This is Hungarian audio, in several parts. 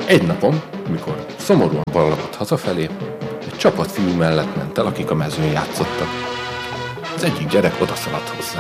Egy napon, mikor szomorúan ballagott hazafelé, egy csapat fiú mellett ment el, akik a mezőn játszottak. Az egyik gyerek odaszaladt hozzá.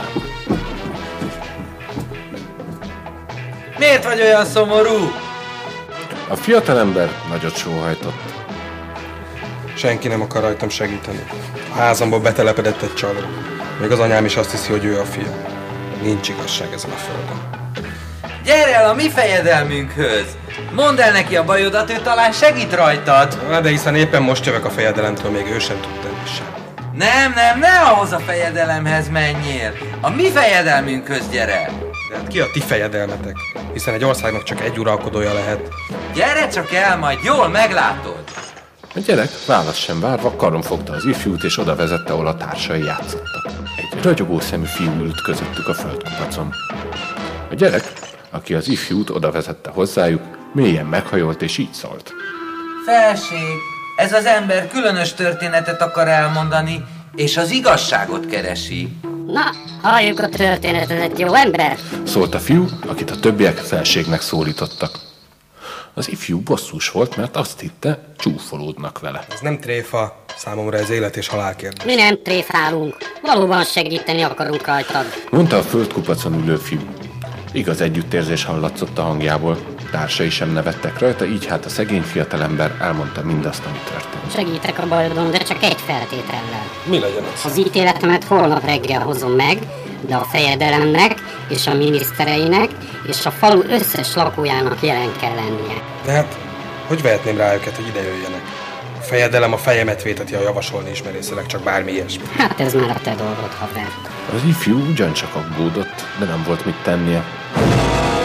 Miért vagy olyan szomorú? A fiatalember nagyot sóhajtott. Senki nem akar rajtam segíteni. A házamból betelepedett egy csaló. Még az anyám is azt hiszi, hogy ő a fia. Nincs igazság ezen a földön. Gyere el a mi fejedelmünkhöz! Mondd el neki a bajodat, ő talán segít rajtad! De hiszen éppen most jövök a fejedelemtől, még ő sem tud tenni sem. Ne ahhoz a fejedelemhez menjél! A mi fejedelmünkhöz gyere! De hát ki a ti fejedelmetek? Hiszen egy országnak csak egy uralkodója lehet. Gyere csak el, majd jól meglátod! A gyerek választ sem várva karon fogta az ifjút, és oda vezette, ahol a társai játszottak. Egy ragyogó szemű fiú ült közöttük a földkupacon. A gyerek, aki az ifjút oda vezette hozzájuk, mélyen meghajolt, és így szólt. Felség, ez az ember különös történetet akar elmondani, és az igazságot keresi. Na, halljuk a történetet, jó ember! Szólt a fiú, akit a többiek felségnek szólítottak. Az ifjú bosszús volt, mert azt hitte, csúfolódnak vele. Ez nem tréfa, számomra ez élet és halál kérdés. Mi nem tréfálunk, valóban segíteni akarunk rajtad. Mondta a földkupacon ülő fiú. Igaz együttérzés hallatszott a hangjából, társai sem nevettek rajta, így hát a szegény fiatalember elmondta mindazt, ami történt. Segítek a bajodon, de csak egy feltétellel. Mi legyen ez? Az ítéletemet holnap reggel hozom meg, de a fejedelemnek és a minisztereinek és a falu összes lakójának jelen kell lennie. De hát, hogy vehetném rá őket, hogy ide jöjjenek? A fejedelem a fejemet véteti, ha javasolni is merészelek, csak bármi ilyesmi. Hát ez már a te dolgod, haver. Az ifjú ugyancsak aggódott, de nem volt mit tennie.